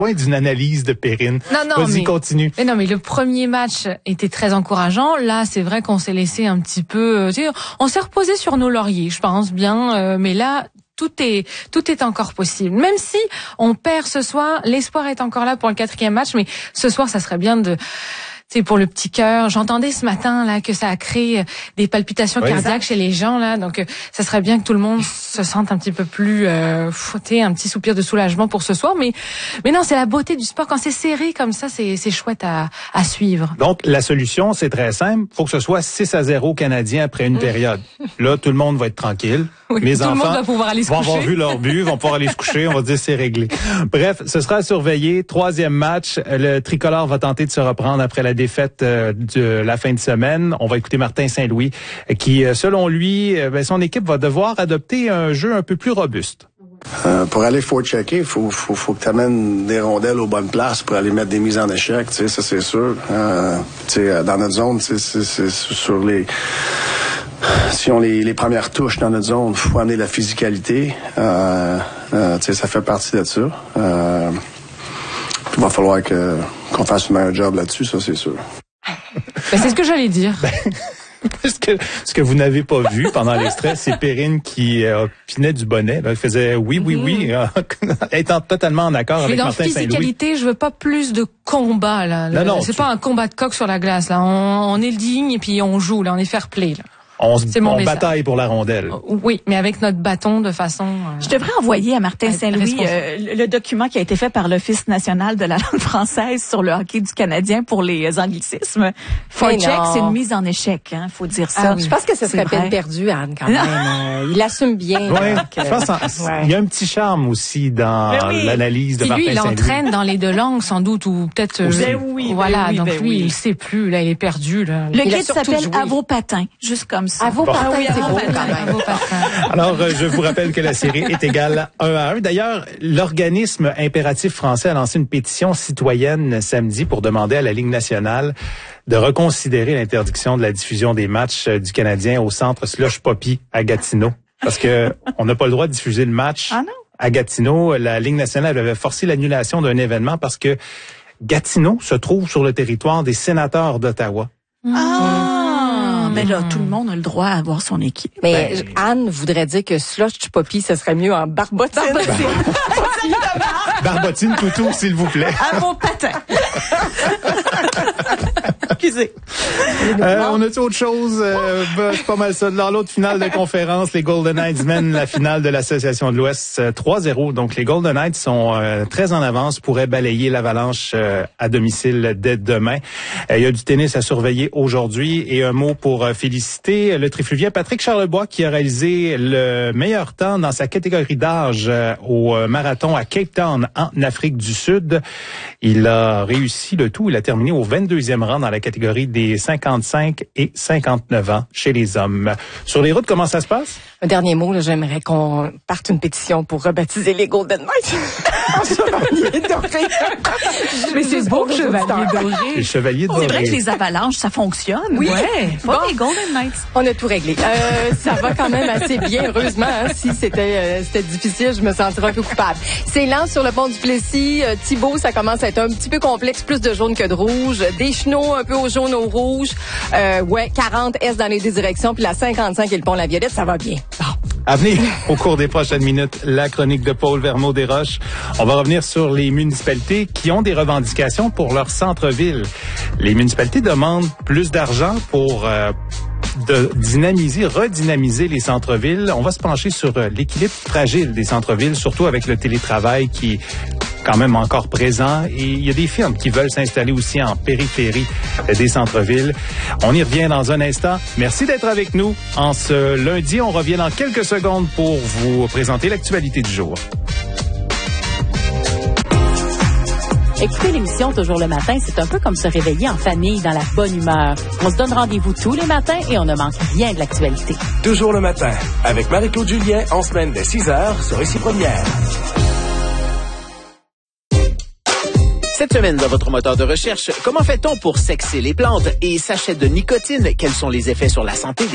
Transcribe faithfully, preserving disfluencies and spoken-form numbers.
point d'une analyse de Perrine. Non, non, Vas-y, mais, continue. Mais non, mais le premier match était très encourageant. Là, c'est vrai qu'on s'est laissé un petit peu... Euh, tu sais, on s'est reposé sur nos lauriers, je pense bien. Euh, mais là... Tout est, tout est encore possible. Même si on perd ce soir, l'espoir est encore là pour le quatrième match, mais ce soir, ça serait bien de, c'est pour le petit cœur. J'entendais ce matin là que ça a créé des palpitations oui, cardiaques ça. chez les gens là, donc ça serait bien que tout le monde se sente un petit peu plus euh, fouetté, un petit soupir de soulagement pour ce soir. Mais, mais non, c'est la beauté du sport quand c'est serré comme ça, c'est, c'est chouette à, à suivre. Donc la solution, c'est très simple. Faut que ce soit six à zéro Canadien après une période. Là, tout le monde va être tranquille. Oui, Mes tout enfants le monde va pouvoir aller se vont coucher. avoir vu leur but, vont pouvoir aller se coucher. On va dire c'est réglé. Bref, ce sera à surveiller. Troisième match. Le tricolore va tenter de se reprendre après la défaite euh, de la fin de semaine. On va écouter Martin Saint-Louis qui, selon lui, ben, son équipe va devoir adopter un jeu un peu plus robuste. Euh, pour aller forechecker, il faut, faut, faut que tu amènes des rondelles aux bonnes places pour aller mettre des mises en échec, tu sais, ça c'est sûr. Euh, tu sais, dans notre zone, c'est, c'est, c'est sur les... Si on les, les premières touches dans notre zone, il faut amener de la physicalité. Euh, euh, tu sais, ça fait partie de ça. Euh, il va falloir que, qu'on fasse un meilleur job là-dessus, ça c'est sûr. Ben, c'est ce que j'allais dire. Ce que, ce que vous n'avez pas vu pendant l'extrait, c'est Perrine qui euh, opinait du bonnet. Là, elle faisait oui, oui, oui, euh, étant totalement en accord avec Martin Saint-Louis. Dans physicalité, je veux pas plus de combat là. Non, non, c'est tu... pas un combat de coq sur la glace là. On, on est digne et puis on joue là, on est fair play là. On, on bataille pour la rondelle. Oui, mais avec notre bâton de façon... Euh, Je devrais envoyer à Martin Saint-Louis euh, le document qui a été fait par l'Office national de la langue française sur le hockey du Canadien pour les anglicismes. Forecheck, c'est une mise en échec, hein, faut dire ça. Ah, oui. Je pense que ce serait peine perdue, Anne, quand même. euh, il assume bien. Ouais, donc, je pense en, ouais. Il y a un petit charme aussi dans oui. l'analyse de Puis Martin lui, il Saint-Louis. entraîne dans les deux langues, sans doute, ou peut-être... Ben oui, voilà, ben oui, donc ben lui, oui. il sait plus, là, il est perdu. Là. Le kit s'appelle À vos patins, juste comme ça. À vos bon. patins, c'est beau quand même. Alors, euh, je vous rappelle que la série est égale un à un. D'ailleurs, l'organisme Impératif français a lancé une pétition citoyenne samedi pour demander à la Ligue nationale de reconsidérer l'interdiction de la diffusion des matchs du Canadien au centre Slush Poppy à Gatineau. Parce que on n'a pas le droit de diffuser le match ah non? à Gatineau. La Ligue nationale avait forcé l'annulation d'un événement parce que Gatineau se trouve sur le territoire des sénateurs d'Ottawa. Ah! Mais là, tout le monde a le droit à avoir son équipe. Mais ben, Anne voudrait dire que Slush Poppy, ce serait mieux en barbotine. Barbotine Toutou, s'il vous plaît. À vos patins. Excusez. Euh, on a-tu autre chose? Euh, bah, c'est pas mal ça. Dans l'autre finale de conférence, les Golden Knights mènent la finale de l'Association de l'Ouest euh, trois zéro. Donc, les Golden Knights sont euh, très en avance, pourraient balayer l'Avalanche euh, à domicile dès demain. Euh, il y a du tennis à surveiller aujourd'hui. Et un mot pour euh, féliciter le trifluvien Patrick Charlebois qui a réalisé le meilleur temps dans sa catégorie d'âge euh, au euh, marathon à Cape Town en Afrique du Sud. Il a réussi le tout. Il a terminé au vingt-deuxième rang dans la catégorie des cinquante-cinq et cinquanteneuf ans chez les hommes. Sur les routes, comment ça se passe? Un dernier mot, là, j'aimerais qu'on parte une pétition pour rebaptiser les Golden Knights en chevalier doré. Mais c'est beau, le chevalier doré. Les chevaliers dorés. C'est vrai que les avalanches, ça fonctionne. Oui. Ouais. Pas Bon. les Golden Knights. On a tout réglé. Euh, ça va quand même assez bien, heureusement. Hein. Si c'était euh, c'était difficile, je me sentirais un peu coupable. C'est lent sur le pont du Plessis. Euh, Thibault, ça commence à être un petit peu complexe, plus de jaune que de rouge. Des chenaux un peu au jaune, au rouge. Euh, ouais, quarante est dans les deux directions. Puis la cinquante-cinq et le pont La Violette, ça va bien. Bon. À venir, au cours des prochaines minutes, la chronique de Paul Vermeau-Desroches. On va revenir sur les municipalités qui ont des revendications pour leur centre-ville. Les municipalités demandent plus d'argent pour euh, de dynamiser, redynamiser les centres-villes. On va se pencher sur euh, l'équilibre fragile des centres-villes, surtout avec le télétravail qui est quand même encore présent. Et il y a des firmes qui veulent s'installer aussi en périphérie des centres-villes. On y revient dans un instant. Merci d'être avec nous. En ce lundi, on revient dans quelques secondes pour vous présenter l'actualité du jour. Écouter l'émission Toujours le matin, c'est un peu comme se réveiller en famille dans la bonne humeur. On se donne rendez-vous tous les matins et on ne manque rien de l'actualité. Toujours le matin, avec Marie-Claude Julien, en semaine dès six heures sur Ici Première. Cette semaine, dans votre moteur de recherche, comment fait-on pour sexer les plantes et sachets de nicotine? Quels sont les effets sur la santé